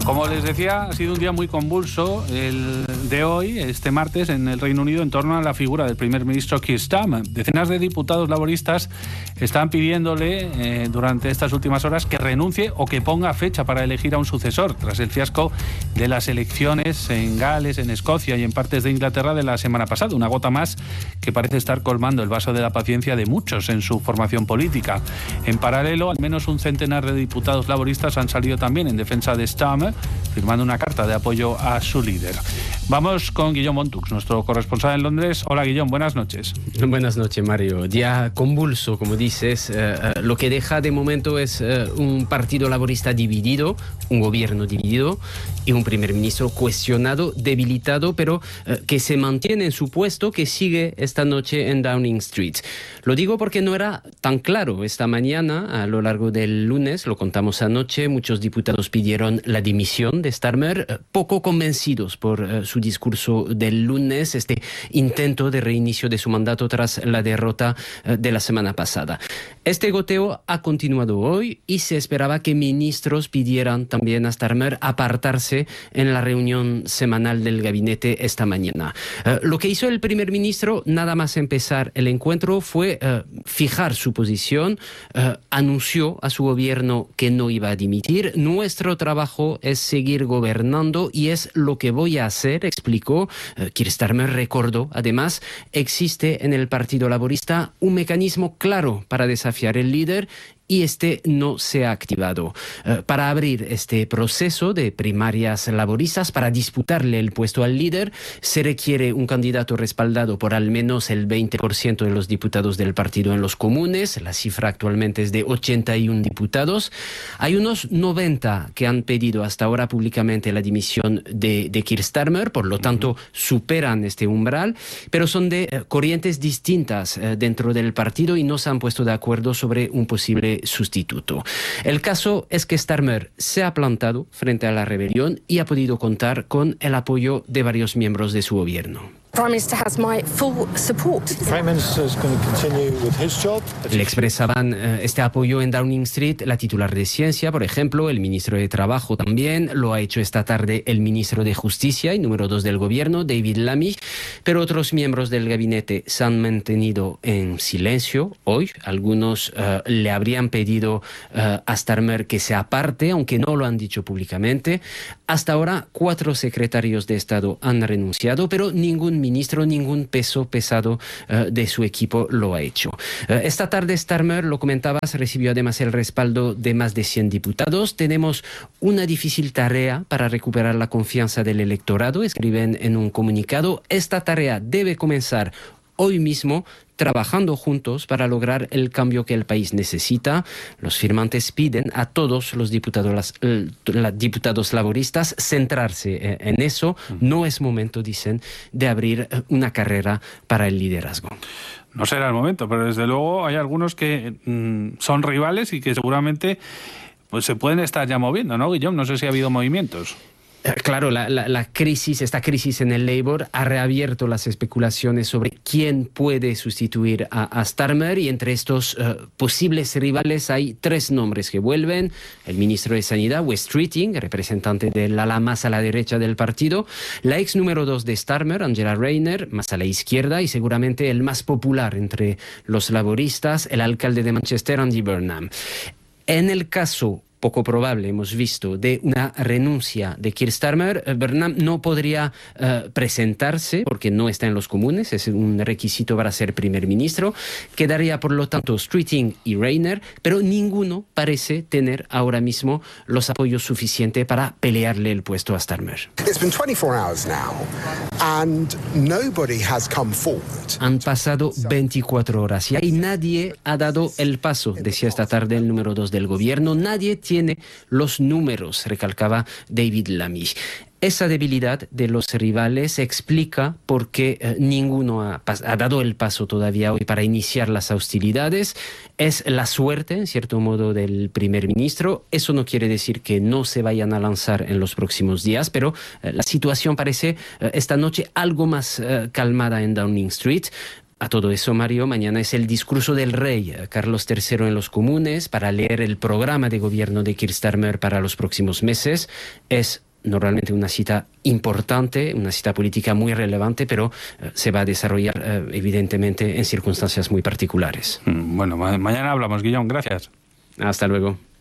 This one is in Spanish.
Como les decía, ha sido un día muy convulso el de hoy, este martes, en el Reino Unido, en torno a la figura del primer ministro Keir Starmer. Decenas de diputados laboristas están pidiéndole durante estas últimas horas que renuncie o que ponga fecha para elegir a un sucesor, tras el fiasco de las elecciones en Gales, en Escocia y en partes de Inglaterra de la semana pasada. Una gota más que parece estar colmando el vaso de la paciencia de muchos en su formación política. En paralelo, al menos un centenar de diputados laboristas han salido también en defensa de Starmer, firmando una carta de apoyo a su líder. Vamos con Guillaume Montux, nuestro corresponsal en Londres. Hola Guillaume, buenas noches. Buenas noches, Mario. Día convulso, como dices. Lo que deja de momento es un partido laborista dividido, un gobierno dividido y un primer ministro cuestionado, debilitado, pero que se mantiene en su puesto, que sigue esta noche en Downing Street. Lo digo porque no era tan claro esta mañana. A lo largo del lunes, lo contamos anoche, muchos diputados pidieron la dimisión de Starmer, poco convencidos por su discurso del lunes, este intento de reinicio de su mandato tras la derrota de la semana pasada. Este goteo ha continuado hoy y se esperaba que ministros pidieran también a Starmer apartarse en la reunión semanal del gabinete esta mañana. Lo que hizo el primer ministro, nada más empezar el encuentro, fue fijar su posición, anunció a su gobierno que no iba a dimitir. Nuestro trabajo es seguir gobernando y es lo que voy a hacer, explicó. Keir Starmer recordó, además, existe en el Partido Laborista un mecanismo claro para desafiar al líder y este no se ha activado. Para abrir este proceso de primarias laboristas, para disputarle el puesto al líder, se requiere un candidato respaldado por al menos el 20% de los diputados del partido en los comunes. La cifra actualmente es de 81 diputados. Hay unos 90 que han pedido hasta ahora públicamente la dimisión de Keir Starmer, por lo tanto superan este umbral, pero son de corrientes distintas dentro del partido y no se han puesto de acuerdo sobre un posible sustituto. El caso es que Starmer se ha plantado frente a la rebelión y ha podido contar con el apoyo de varios miembros de su gobierno. Le expresaban este apoyo en Downing Street la titular de Ciencia, por ejemplo, el ministro de Trabajo también, lo ha hecho esta tarde el ministro de Justicia y número 2 del gobierno, David Lammy, pero otros miembros del gabinete se han mantenido en silencio hoy. Algunos le habrían pedido a Starmer que se aparte, aunque no lo han dicho públicamente. Hasta ahora, 4 secretarios de Estado han renunciado, pero ningún ministro, ningún peso pesado de su equipo lo ha hecho. Esta tarde Starmer, lo comentabas, recibió además el respaldo de más de 100 diputados. Tenemos una difícil tarea para recuperar la confianza del electorado, escriben en un comunicado. Esta tarea debe comenzar hoy mismo, trabajando juntos para lograr el cambio que el país necesita. Los firmantes piden a todos los diputados laboristas centrarse en eso. No es momento, dicen, de abrir una carrera para el liderazgo. No será el momento, pero desde luego hay algunos que son rivales y que seguramente pues se pueden estar ya moviendo, ¿no, Guillaume? No sé si ha habido movimientos. Claro, esta crisis en el Labour ha reabierto las especulaciones sobre quién puede sustituir a Starmer, y entre estos posibles rivales hay 3 nombres que vuelven. El ministro de Sanidad, Wes Streeting, representante del ala más a la derecha del partido, la ex número 2 de Starmer, Angela Rayner, más a la izquierda, y seguramente el más popular entre los laboristas, el alcalde de Manchester, Andy Burnham. En el caso poco probable, hemos visto, de una renuncia de Keir Starmer, Burnham no podría presentarse porque no está en los comunes, es un requisito para ser primer ministro. Quedaría, por lo tanto, Streeting y Rayner, pero ninguno parece tener ahora mismo los apoyos suficientes para pelearle el puesto a Starmer. Han pasado 24 horas y ahí nadie ha dado el paso, decía esta tarde el número 2 del gobierno. Nadie tiene los números, recalcaba David Lammy. Esa debilidad de los rivales explica por qué ninguno ha dado el paso todavía hoy para iniciar las hostilidades. Es la suerte, en cierto modo, del primer ministro. Eso no quiere decir que no se vayan a lanzar en los próximos días, pero la situación parece esta noche algo más calmada en Downing Street. A todo eso, Mario, mañana es el discurso del rey Carlos III en los comunes para leer el programa de gobierno de Keir Starmer para los próximos meses. Es normalmente una cita importante, una cita política muy relevante, pero se va a desarrollar evidentemente en circunstancias muy particulares. Bueno, mañana hablamos, Guillón. Gracias. Hasta luego.